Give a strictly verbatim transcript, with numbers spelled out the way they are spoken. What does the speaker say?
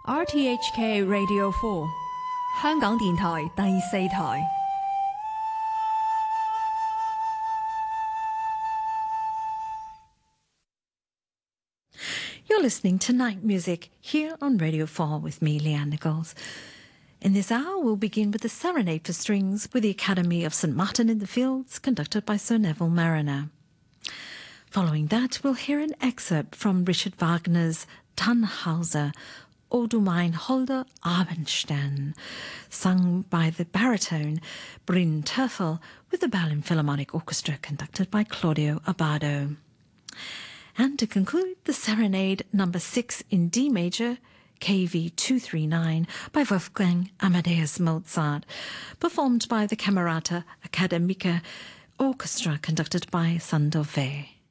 R T H K Radio four 香港電台第四台。 You're listening to Night Music here on Radio four with me, Leanne Nichols. In this hour, we'll begin with the Serenade for Strings with the Academy of Saint Martin in the Fields, conducted by Sir Neville Marriner. Following that, we'll hear an excerpt from Richard Wagner's Tannhauser, O du mein holder Abendstern, sung by the baritone Bryn Terfel with the Berlin Philharmonic Orchestra, conducted by Claudio Abbado. And to conclude, the Serenade number six in D major, K V two thirty-nine, by Wolfgang Amadeus Mozart, performed by the Camerata Academica Orchestra, conducted by Sandovet.